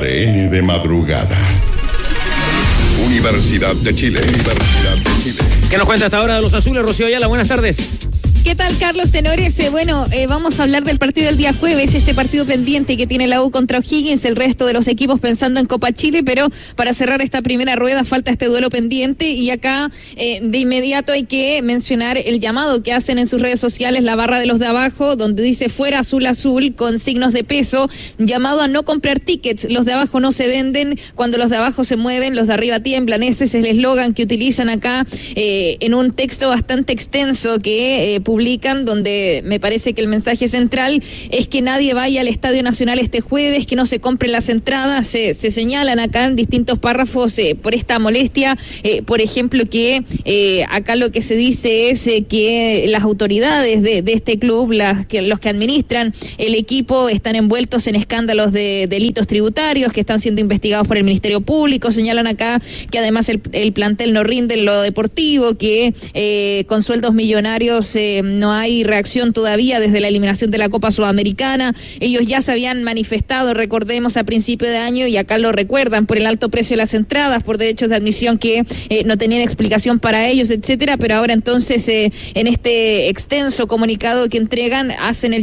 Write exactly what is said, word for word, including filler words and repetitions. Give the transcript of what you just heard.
Lee de madrugada. Universidad de Chile. Universidad de Chile. ¿Qué nos cuenta hasta ahora de los azules, Rocío Ayala? Buenas tardes. ¿Qué tal, Carlos Tenores? Eh, bueno, eh, vamos a hablar del partido del día jueves, este partido pendiente que tiene la U contra O'Higgins, el resto de los equipos pensando en Copa Chile, pero para cerrar esta primera rueda falta este duelo pendiente y acá eh, de inmediato hay que mencionar el llamado que hacen en sus redes sociales la barra de los de abajo, donde dice fuera azul azul con signos de peso, llamado a no comprar tickets, los de abajo no se venden, cuando los de abajo se mueven, los de arriba tiemblan, ese es el eslogan que utilizan acá eh, en un texto bastante extenso que eh, publican, donde me parece que el mensaje central es que nadie vaya al Estadio Nacional este jueves, que no se compren las entradas, se, se señalan acá en distintos párrafos eh, por esta molestia, eh, por ejemplo que eh, acá lo que se dice es eh, que las autoridades de, de este club, las que, los que administran el equipo están envueltos en escándalos de delitos tributarios que están siendo investigados por el Ministerio Público, señalan acá que además el, el plantel no rinde en lo deportivo, que eh, con sueldos millonarios eh, no hay reacción todavía desde la eliminación de la Copa Sudamericana. Ellos ya se habían manifestado, recordemos, a principio de año, y acá lo recuerdan, por el alto precio de las entradas, por derechos de admisión que eh, no tenían explicación para ellos, etcétera, pero ahora entonces eh, en este extenso comunicado que entregan hacen el